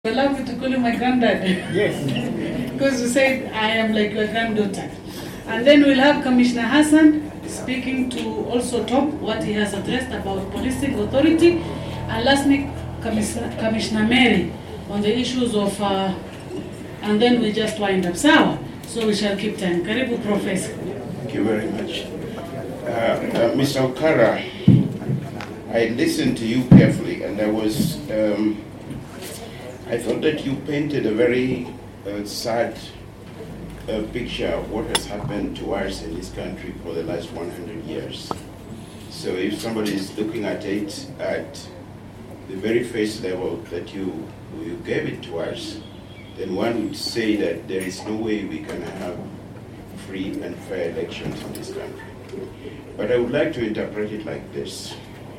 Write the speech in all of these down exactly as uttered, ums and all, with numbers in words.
Allow me to call you my granddad. Yes. Because you said I am like your granddaughter. And then we'll have Commissioner Hassan speaking to also Tom what he has addressed about policing authority. And lastly, Commissioner, Commissioner Mary on the issues of, uh, and then we just wind up. Sawa. So we shall keep time. Karibu, Professor. Thank you very much. Uh, uh, Mister Okara, I listened to you carefully and I was, um, I thought that you painted a very uh, sad uh, picture of what has happened to us in this country for the last one hundred years. So if somebody is looking at it at the very face level that you, you gave it to us, then one would say that there is no way we can have free and fair elections in this country. But I would like to interpret it like this.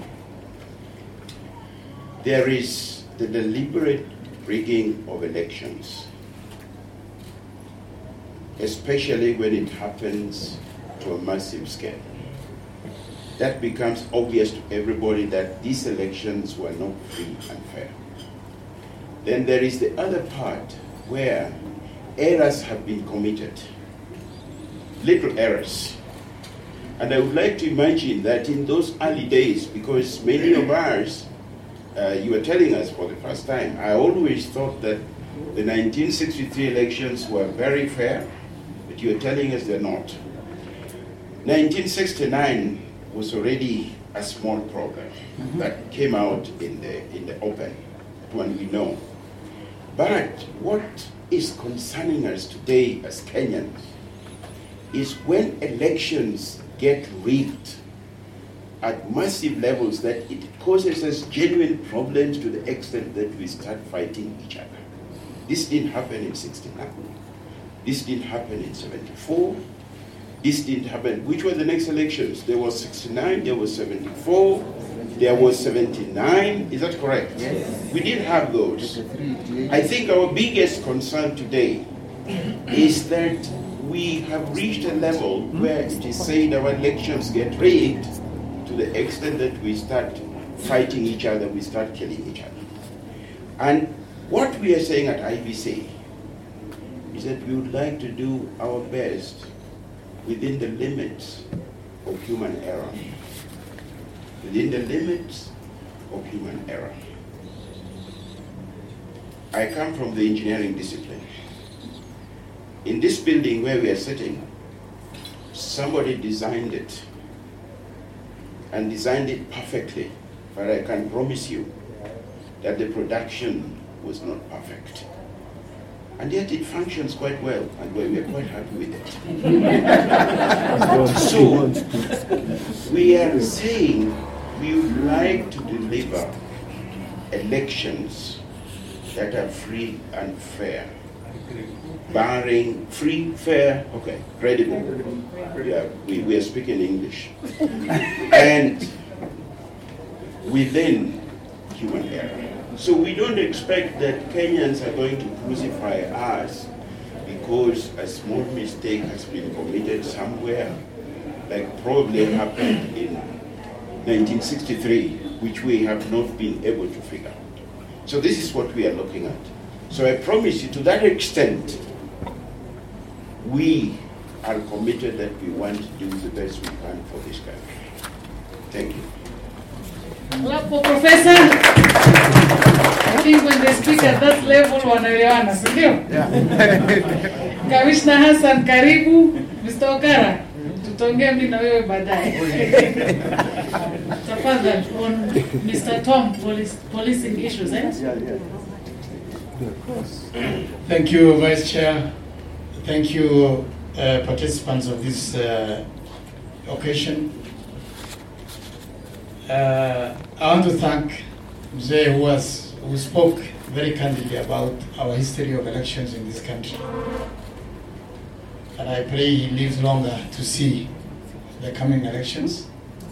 There is the deliberate rigging of elections, especially when it happens to a massive scale. That becomes obvious to everybody that these elections were not free and fair. Then there is the other part where errors have been committed, little errors. And I would like to imagine that in those early days, because many of us, uh, you were telling us for the first time, I always thought that the nineteen sixty-three elections were very fair, but you were telling us they're not. nineteen sixty-nine was already a small problem mm-hmm. that came out in the, in the open, that one we know. But what is concerning us today as Kenyans is when elections get rigged at massive levels that it causes us genuine problems to the extent that we start fighting each other. This didn't happen in sixty-nine. This didn't happen in seventy-four. This didn't happen. Which were the next elections? There was sixty-nine, there was seventy-four, there was seventy-nine. Is that correct? Yes. We didn't have those. I think our biggest concern today is that we have reached a level where it is said our elections get rigged to the extent that we start fighting each other, we start killing each other. And what we are saying at I B C is that we would like to do our best within the limits of human error. Within the limits of human error. I come from the engineering discipline. In this building where we are sitting, somebody designed it and designed it perfectly, but I can promise you that the production was not perfect. And yet it functions quite well, and we are quite happy with it. So, we are saying we would like to deliver elections that are free and fair. Barring free, fair, okay, credible. Yeah, we, we are speaking English. And within human error. So we don't expect that Kenyans are going to crucify us because a small mistake has been committed somewhere, like probably happened in nineteen sixty-three, which we have not been able to figure out. So this is what we are looking at. So I promise you, to that extent, we are committed that we want to do the best we can for this country. Thank you. Hello, Professor. I think when they speak at that level, wanaelewana, si ndio? Commissioner Hassan, karibu. Mister Okara, tutaongea mimi na wewe baadaye. Tafadhali on Mister Tom, police, policing issues, eh? Yeah, yeah. Thank you, Vice Chair. Thank you, uh, participants of this uh, occasion. Uh, I want to thank Mzee who, was, who spoke very candidly about our history of elections in this country. And I pray he lives longer to see the coming elections.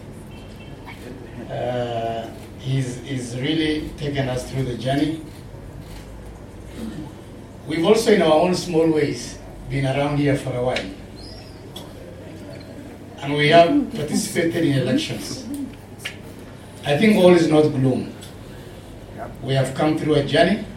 Uh, he's, he's really taken us through the journey. We've also, in our own small ways, been around here for a while. And we have participated in elections. I think all is not gloom. We have come through a journey.